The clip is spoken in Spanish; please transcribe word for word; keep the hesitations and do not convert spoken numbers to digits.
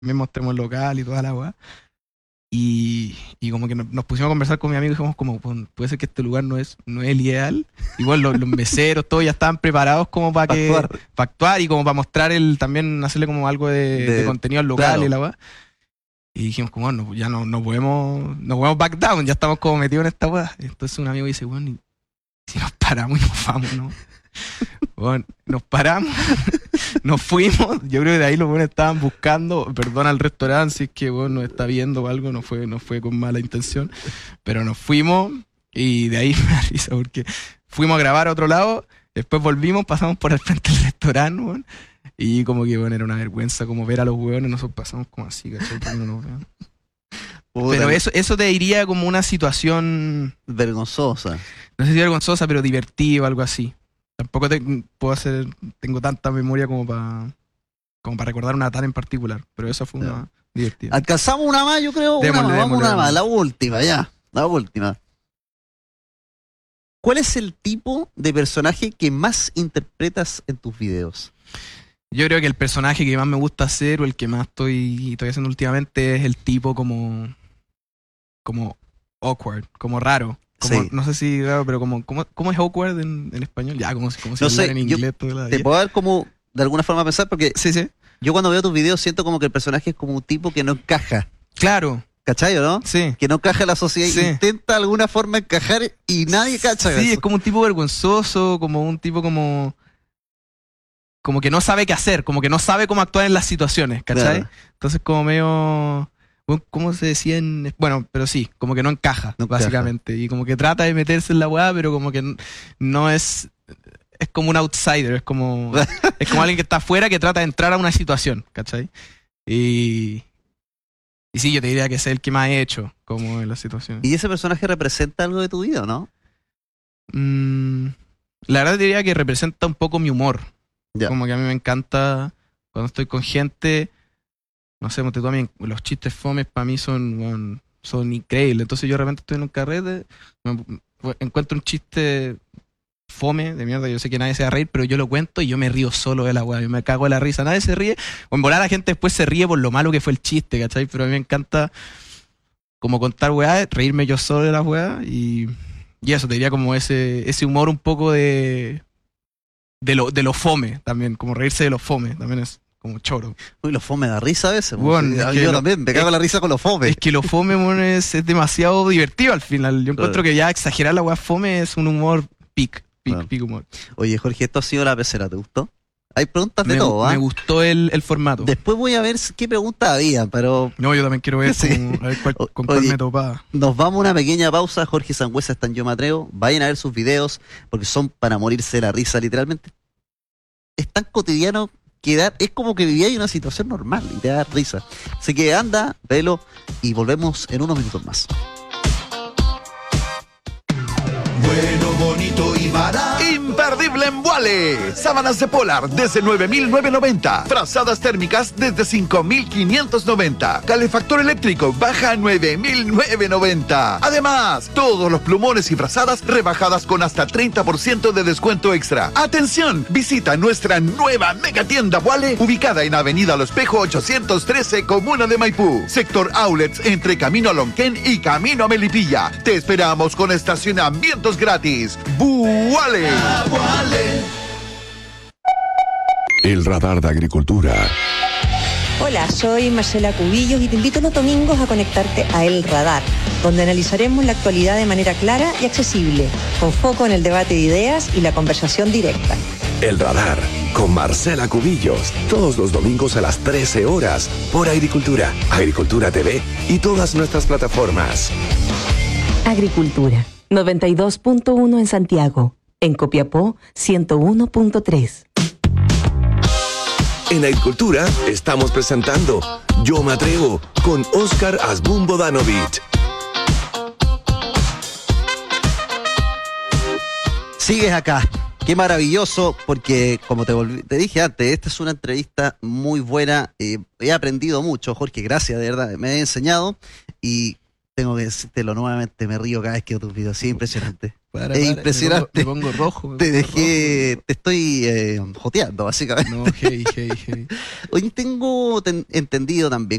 también mostremos el local y toda la weá. Y, y como que nos, nos pusimos a conversar con mi amigo y dijimos como, "Pon- puede ser que este lugar no es, no es el ideal". Igual los, los meseros, todos ya estaban preparados como para Pa' que, actuar. para actuar y como para mostrar el, también hacerle como algo de, De- de contenido al local claro. y la weá. Y dijimos como, bueno, ya no, no podemos, no podemos back down, ya estamos como metidos en esta weá. Entonces un amigo dice, bueno, ¿y si nos paramos y nos vamos, no? Bueno, nos paramos, nos fuimos. Yo creo que de ahí los buenos estaban buscando, perdón al restaurante si es que bueno, nos está viendo o algo, no fue, no fue con mala intención, pero nos fuimos y de ahí me da risa porque fuimos a grabar a otro lado, después volvimos, pasamos por el frente del restaurante, weón, y como que bueno, era una vergüenza como ver a los hueones, nosotros pasamos como así, ¿cachai? Porque no nos vean. Puta, Pero eso, eso te diría como una situación, vergonzosa. no sé si vergonzosa, pero divertida o algo así. Tampoco te, puedo hacer, tengo tanta memoria como para como para recordar una tan en particular, pero esa fue una Ya. divertida. Alcanzamos una más, yo creo. Démosle, una más, vamos démosle, una más, démosle. la última, ya. La última. ¿Cuál es el tipo de personaje que más interpretas en tus videos? Yo creo que el personaje que más me gusta hacer o el que más estoy, estoy haciendo últimamente es el tipo como como awkward, como raro. Como, Sí. no sé si raro, pero como, ¿cómo, cómo es awkward en, en español? Ya, como, si- como si No sé, hablara en yo- inglés toda la Te vida. puedo dar como, de alguna forma, pensar, porque Sí, sí. yo cuando veo tus videos siento como que el personaje es como un tipo que no encaja. Claro, ¿Cachai, o no? sí. Que no encaja en la sociedad. Sí. Intenta de alguna forma encajar y nadie cacha Sí, eso. es como un tipo vergonzoso, como un tipo como... Como que no sabe qué hacer, como que no sabe cómo actuar en las situaciones, ¿cachai? Claro. Entonces como medio... ¿Cómo se decía en...? Bueno, pero sí, como que no encaja, No encaja. básicamente. Y como que trata de meterse en la weá, pero como que n- no es... Es como un outsider, es como... es como alguien que está afuera que trata de entrar a una situación, ¿cachai? Y... Y sí, yo te diría que es el que más he hecho, como en las situaciones. ¿Y ese personaje representa algo de tu vida, no? Mm, la verdad te diría que representa un poco mi humor. Ya. Como que a mí me encanta cuando estoy con gente, no sé, monte tú a mí, los chistes fomes para mí son, weón, son increíbles. Entonces yo de repente estoy en un carrete, me- me- encuentro un chiste fome de mierda, yo sé que nadie se va a reír, pero yo lo cuento y yo me río solo de la weá, yo me cago de la risa, nadie se ríe, o en volar la gente después se ríe por lo malo que fue el chiste, ¿cachai? Pero a mí me encanta como contar weá, reírme yo solo de las weá y, y eso, te diría como ese, ese humor un poco de, de, lo, de lo fome también, como reírse de lo fome, también es como choro. Uy, los fome da risa a veces. pues, Bueno, sí. es A- que yo lo- también, me cago en la risa con los fome. Es que lo fome, weón, es, es demasiado divertido al final. Yo encuentro Claro. que ya exagerar la weá fome es un humor pic, pic, Claro. pic humor. Oye, Jorge, esto ha sido la pecera, ¿te gustó? Hay preguntas de Me, todo, ¿ah? me gustó el, el formato. Después voy a ver si- qué preguntas había, pero No, yo también quiero ver Sí. cómo- a ver cuál- O- con cuál oye. me topaba. nos vamos a una pequeña pausa. Jorge Sangüesa está en Yo Me Atrevo. Vayan a ver sus videos porque son para morirse de la risa, literalmente. Es tan cotidiano que da- es como que vivía en una situación normal y te da risa. Así que anda, velo y volvemos en unos minutos más. Bueno, bonito y barato. Imperdible en Wally. Sábanas de Polar desde nueve mil novecientos noventa. Frazadas térmicas desde cinco mil quinientos noventa. Calefactor eléctrico baja a nueve mil novecientos noventa. Además, todos los plumones y frazadas rebajadas con hasta treinta por ciento de descuento extra. Atención, visita nuestra nueva mega tienda Wally, ubicada en Avenida Lo Espejo ochocientos trece, Comuna de Maipú. Sector Outlets entre Camino a Lonquén y Camino a Melipilla. Te esperamos con estacionamientos gratis. ¡Buale! El radar de agricultura. Hola, soy Marcela Cubillos y te invito los domingos a conectarte a El Radar, donde analizaremos la actualidad de manera clara y accesible, con foco en el debate de ideas y la conversación directa. El radar con Marcela Cubillos. Todos los domingos a las trece horas por Agricultura, Agricultura T V y todas nuestras plataformas. Agricultura, noventa y dos punto uno en Santiago. En Copiapó, ciento uno punto tres. En Agricultura estamos presentando Yo Me Atrevo con Oscar Asbun Bodanovich. Sigues acá. Qué maravilloso, porque como te, volví- te dije antes, esta es una entrevista muy buena. Eh, he aprendido mucho, Jorge, gracias, de verdad. Me he enseñado y Tengo que decírtelo nuevamente, me río cada vez que veo tus videos, sí, impresionante. Para, Es para, impresionante. Me pongo, me pongo rojo. me Te pongo dejé, rojo. te estoy eh, joteando, básicamente. No, hey, hey, hey. Hoy tengo ten- entendido también